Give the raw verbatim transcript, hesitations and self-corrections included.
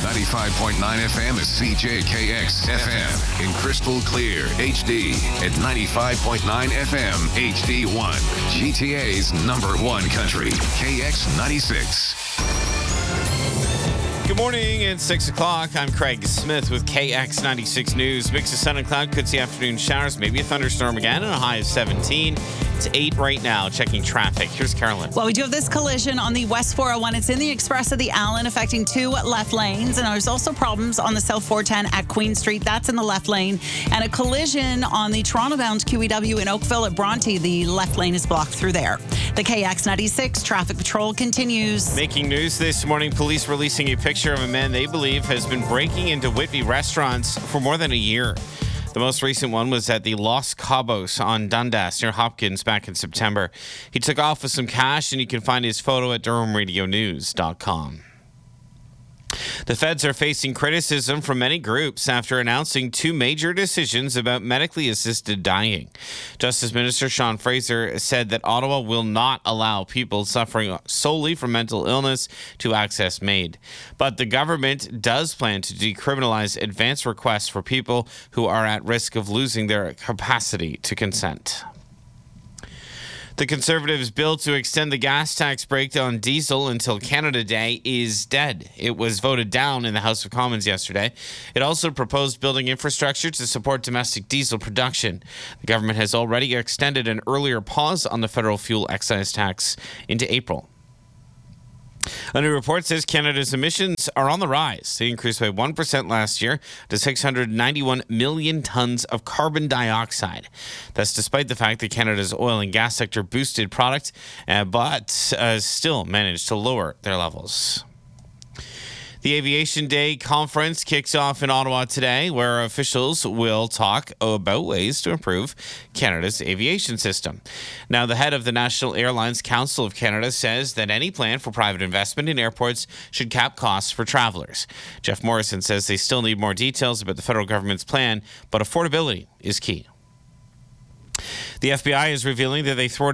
ninety-five point nine F M is C J K X F M in crystal clear H D at ninety-five point nine F M H D one. G T A's number one country, K X ninety-six. Good morning, it's six o'clock. I'm Craig Smith with K X ninety-six News. Mix of sun and cloud, could see afternoon showers, maybe a thunderstorm again, and a high of seventeen. It's eight right now. Checking traffic. Here's Carolyn. Well, we do have this collision on the West four oh one. It's in the express of the Allen, affecting two left lanes. And there's also problems on the South four ten at Queen Street. That's in the left lane. And a collision on the Toronto-bound Q E W in Oakville at Bronte. The left lane is blocked through there. The K X ninety-six traffic patrol continues. Making news this morning, police releasing a picture of a man they believe has been breaking into Whitby restaurants for more than a year. The most recent one was at the Los Cabos on Dundas near Hopkins back in September. He took off with some cash, and you can find his photo at Durham Radio News dot com. The feds are facing criticism from many groups after announcing two major decisions about medically assisted dying. Justice Minister Sean Fraser said that Ottawa will not allow people suffering solely from mental illness to access MAID. But the government does plan to decriminalize advance requests for people who are at risk of losing their capacity to consent. The Conservatives' bill to extend the gas tax break on diesel until Canada Day is dead. It was voted down in the House of Commons yesterday. It also proposed building infrastructure to support domestic diesel production. The government has already extended an earlier pause on the federal fuel excise tax into April. A new report says Canada's emissions are on the rise. They increased by one percent last year to six hundred ninety-one million tons of carbon dioxide. That's despite the fact that Canada's oil and gas sector boosted product, uh, but uh, still managed to lower their levels. The Aviation Day Conference kicks off in Ottawa today, where officials will talk about ways to improve Canada's aviation system. Now, the head of the National Airlines Council of Canada says that any plan for private investment in airports should cap costs for travelers. Jeff Morrison says they still need more details about the federal government's plan, but affordability is key. The F B I is revealing that they thwarted